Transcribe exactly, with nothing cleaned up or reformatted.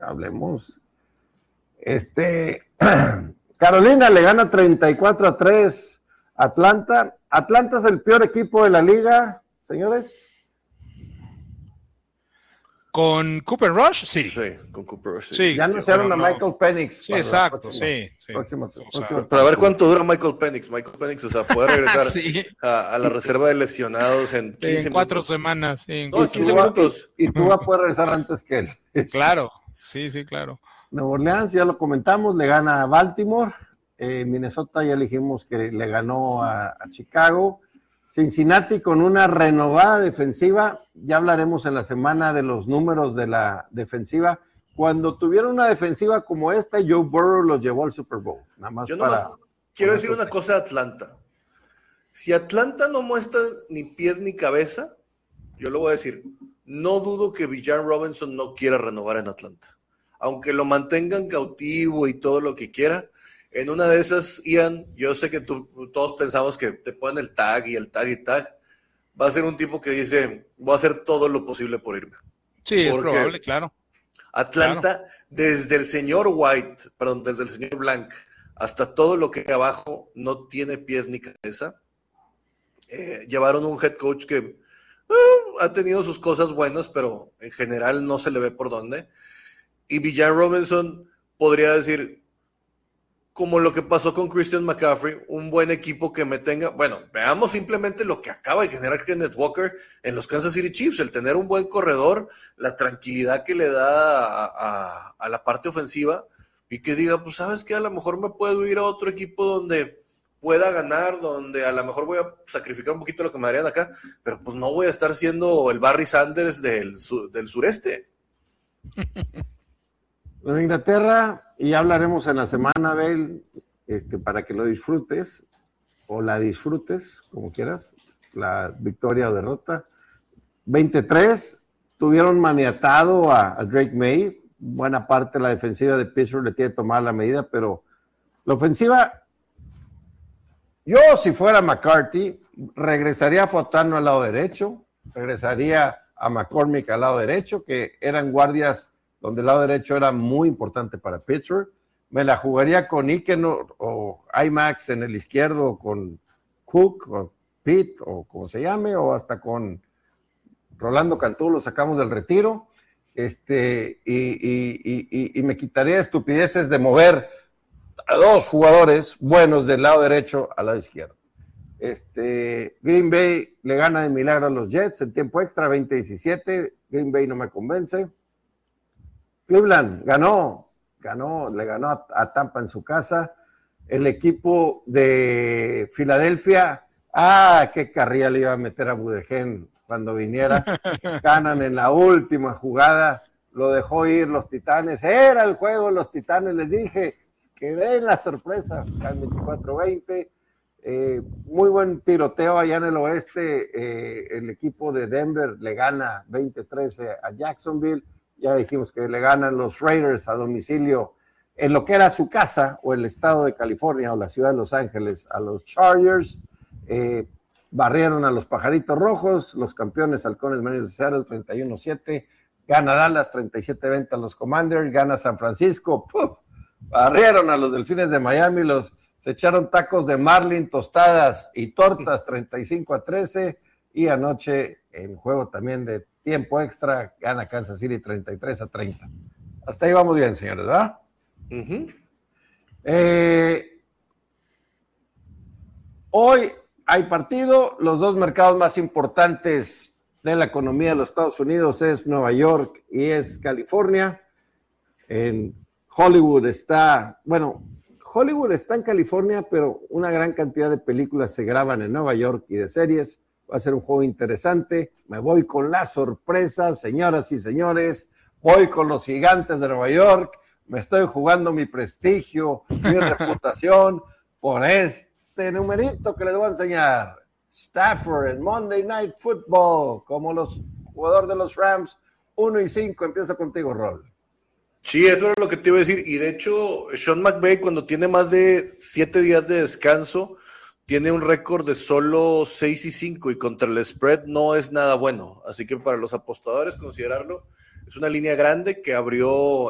hablemos. Este, Carolina le gana treinta y cuatro a tres a Atlanta. Atlanta es el peor equipo de la liga, señores. ¿Con Cooper Rush? Sí. Sí, con Cooper Rush. Sí. Sí, ya anunciaron sí, a Michael no. Penix. Sí, exacto, próximas, sí. sí. Próximas, o sea, próximas para ver cuánto dura Michael Penix. Michael Penix, o sea, puede regresar sí. a, a la reserva de lesionados en quince sí, en cuatro minutos. semanas. Sí, en no, quince minutos. Y tú vas a poder regresar antes que él. Claro, sí, sí, claro. Nueva Orleans, ya lo comentamos, le gana a Baltimore. Eh, Minnesota ya dijimos que le ganó a, a Chicago. Cincinnati con una renovada defensiva, ya hablaremos en la semana de los números de la defensiva. Cuando tuvieron una defensiva como esta, Joe Burrow los llevó al Super Bowl. Nada más Yo para, nomás quiero decir una cosa a Atlanta. Si Atlanta no muestra ni pies ni cabeza, yo lo voy a decir, no dudo que Bijan Robinson no quiera renovar en Atlanta. Aunque lo mantengan cautivo y todo lo que quiera, en una de esas, Ian, yo sé que tú, todos pensamos que te ponen el tag y el tag y tag. Va a ser un tipo que dice, voy a hacer todo lo posible por irme. Sí, es probable, claro. Atlanta, claro. Desde el señor White, perdón, desde el señor Blank, hasta todo lo que hay abajo, no tiene pies ni cabeza. Eh, llevaron un head coach que eh, ha tenido sus cosas buenas, pero en general no se le ve por dónde. Y Bijan Robinson podría decir, como lo que pasó con Christian McCaffrey, un buen equipo que me tenga, bueno, veamos simplemente lo que acaba de generar Kenneth Walker en los Kansas City Chiefs, el tener un buen corredor, la tranquilidad que le da a, a, a la parte ofensiva, y que diga, pues sabes que a lo mejor me puedo ir a otro equipo donde pueda ganar, donde a lo mejor voy a sacrificar un poquito lo que me darían acá, pero pues no voy a estar siendo el Barry Sanders del, sur, del sureste. En Inglaterra, y ya hablaremos en la semana, Bel, este, para que lo disfrutes, o la disfrutes, como quieras, la victoria o derrota. veintitrés, tuvieron maniatado a, a Drake May, buena parte de la defensiva de Pittsburgh le tiene que tomar la medida, pero la ofensiva, yo si fuera McCarthy, regresaría a Fotano al lado derecho, regresaría a McCormick al lado derecho, que eran guardias donde el lado derecho era muy importante para Pittsburgh. Me la jugaría con Iken o, o IMAX en el izquierdo, con Cook o Pitt o como se llame, o hasta con Rolando Cantú, lo sacamos del retiro, este, y, y, y, y me quitaría estupideces de mover a dos jugadores buenos del lado derecho al lado izquierdo. Este, Green Bay le gana de milagro a los Jets en tiempo extra, veinte diecisiete. Green Bay no me convence. Cleveland ganó, ganó, le ganó a, a Tampa en su casa. El equipo de Filadelfia, ah, qué carrilla le iba a meter a Budegen cuando viniera. Ganan en la última jugada, lo dejó ir los Titanes. Era el juego de los Titanes, les dije, que den la sorpresa. veinticuatro veinte. Eh, muy buen tiroteo allá en el oeste. Eh, el equipo de Denver le gana veinte trece a Jacksonville. Ya dijimos que le ganan los Raiders a domicilio en lo que era su casa o el estado de California o la ciudad de Los Ángeles a los Chargers. Eh, barrieron a los Pajaritos Rojos, los campeones halcones marinos de Seattle treinta y uno siete. Gana Dallas treinta y siete veinte a los Commanders. Gana San Francisco. ¡Puf! Barrieron a los Delfines de Miami. Los, se echaron tacos de marlin, tostadas y tortas treinta y cinco a trece. Y anoche en juego también de tiempo extra, gana Kansas City treinta y tres a treinta. Hasta ahí vamos bien, señores, ¿verdad? Uh-huh. Eh, hoy hay partido, los dos mercados más importantes de la economía de los Estados Unidos es Nueva York y es California. En Hollywood está, bueno, Hollywood está en California, pero una gran cantidad de películas se graban en Nueva York y de series. Va a ser un juego interesante. Me voy con la sorpresa, señoras y señores. Voy con los Gigantes de Nueva York. Me estoy jugando mi prestigio, mi reputación por este numerito que les voy a enseñar. Stafford en Monday Night Football, como los jugadores de los Rams, uno y cinco. Empieza contigo, Rol. Sí, eso era lo que te iba a decir. Y de hecho, Sean McVay, cuando tiene más de siete días de descanso, tiene un récord de solo seis y cinco y contra el spread no es nada bueno. Así que para los apostadores considerarlo, es una línea grande que abrió